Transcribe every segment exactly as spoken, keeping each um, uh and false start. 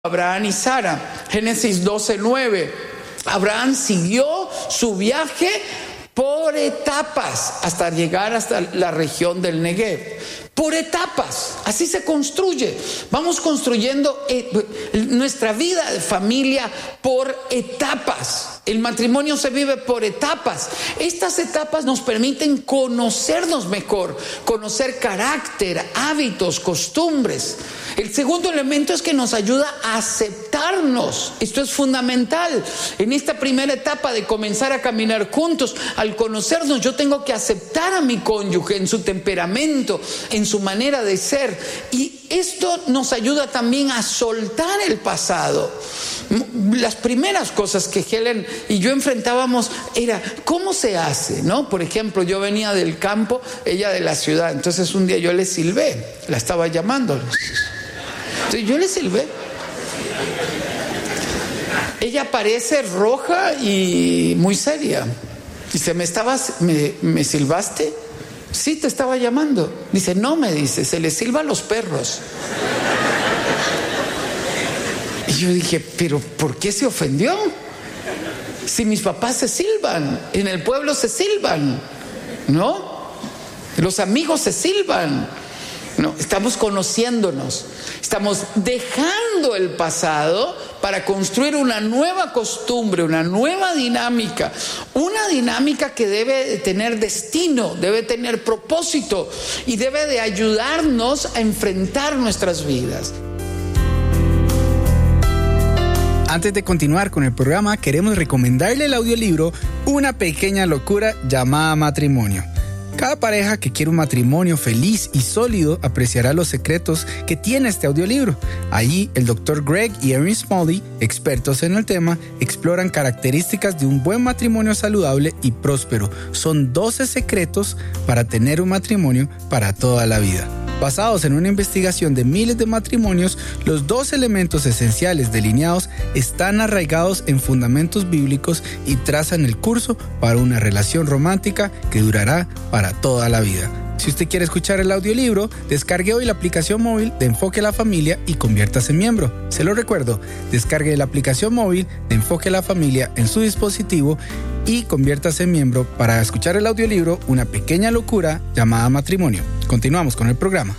Abraham y Sara. Génesis doce nueve. Abraham siguió su viaje por etapas hasta llegar hasta la región del Negev. Por etapas, así se construye. Vamos construyendo eh, nuestra vida de familia por etapas. El matrimonio se vive por etapas. Estas etapas nos permiten conocernos mejor, conocer carácter, hábitos, costumbres. El segundo elemento es que nos ayuda a aceptarnos. Esto es fundamental. En esta primera etapa de comenzar a caminar juntos, al conocernos, yo tengo que aceptar a mi cónyuge en su temperamento, en su manera de ser. Y esto nos ayuda también a soltar el pasado. Las primeras cosas que Helen y yo enfrentábamos era ¿cómo se hace? ¿No? Por ejemplo, yo venía del campo, ella de la ciudad. Entonces un día yo le silbé, la estaba llamando. Entonces yo le silbé. Ella parece roja y muy seria. Dice, ¿me estabas, me, me silbaste? Sí, te estaba llamando. Dice, no, me dice, se le silba a los perros. Y yo dije, ¿pero por qué se ofendió? Si mis papás se silban, en el pueblo se silban, ¿no? Los amigos se silban. No, estamos conociéndonos, estamos dejando el pasado para construir una nueva costumbre, una nueva dinámica, una dinámica que debe de tener destino, debe tener propósito y debe de ayudarnos a enfrentar nuestras vidas. Antes de continuar con el programa, queremos recomendarle el audiolibro Una pequeña locura llamada matrimonio. Cada pareja que quiere un matrimonio feliz y sólido apreciará los secretos que tiene este audiolibro. Allí, el doctor Greg y Erin Smalley, expertos en el tema, exploran características de un buen matrimonio saludable y próspero. Son doce secretos para tener un matrimonio para toda la vida. Basados en una investigación de miles de matrimonios, los dos elementos esenciales delineados están arraigados en fundamentos bíblicos y trazan el curso para una relación romántica que durará para toda la vida. Si usted quiere escuchar el audiolibro, descargue hoy la aplicación móvil de Enfoque a la Familia y conviértase en miembro. Se lo recuerdo, descargue la aplicación móvil de Enfoque a la Familia en su dispositivo y conviértase en miembro para escuchar el audiolibro Una pequeña locura llamada matrimonio. Continuamos con el programa.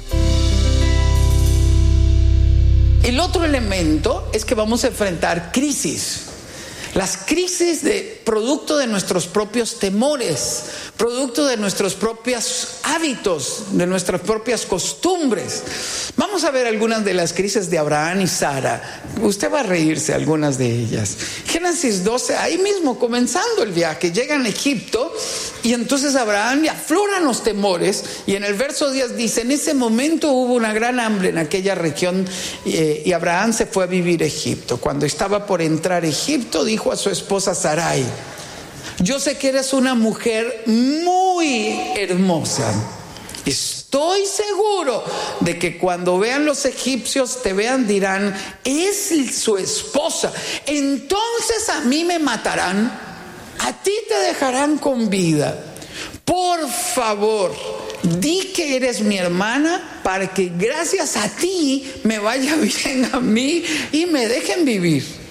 El otro elemento es que vamos a enfrentar crisis. Las crisis de producto de nuestros propios temores, producto de nuestros propios hábitos, de nuestras propias costumbres. Vamos a ver algunas de las crisis de Abraham y Sara. Usted va a reírse algunas de ellas. Génesis doce, ahí mismo comenzando el viaje, llegan a Egipto y entonces Abraham le afloran los temores y en el verso diez dice, en ese momento hubo una gran hambre en aquella región eh, y Abraham se fue a vivir a Egipto. Cuando estaba por entrar a Egipto, dijo a su esposa Sarai, yo sé que eres una mujer muy hermosa. Estoy seguro de que cuando vean los egipcios te vean, dirán, es su esposa. Entonces a mí me matarán, a ti te dejarán con vida. Por favor, di que eres mi hermana para que gracias a ti me vaya bien a mí y me dejen vivir.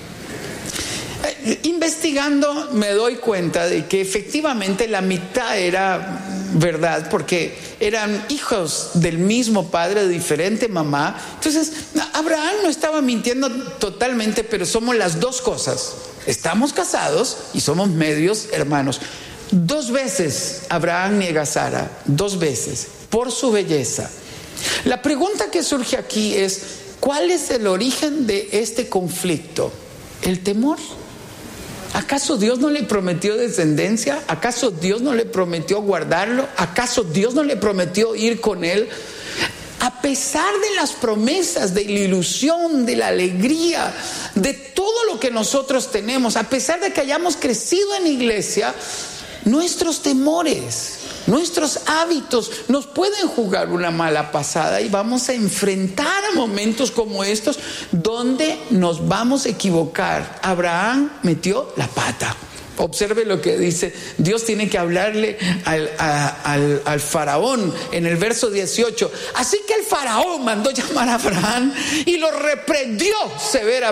Investigando me doy cuenta de que efectivamente la mitad era verdad, porque eran hijos del mismo padre, de diferente mamá. Entonces Abraham no estaba mintiendo totalmente, pero somos las dos cosas. Estamos casados y somos medios hermanos. Dos veces Abraham niega a Sara, dos veces, por su belleza. La pregunta que surge aquí es, ¿cuál es el origen de este conflicto? ¿El temor? ¿Acaso Dios no le prometió descendencia? ¿Acaso Dios no le prometió guardarlo? ¿Acaso Dios no le prometió ir con él? A pesar de las promesas, de la ilusión, de la alegría, de todo lo que nosotros tenemos, a pesar de que hayamos crecido en iglesia, nuestros temores, nuestros hábitos nos pueden jugar una mala pasada y vamos a enfrentar a momentos como estos donde nos vamos a equivocar. Abraham metió la pata. Observe lo que dice. Dios tiene que hablarle al, a, al, al faraón en el verso dieciocho. Así que el faraón mandó llamar a Abraham y lo reprendió severamente.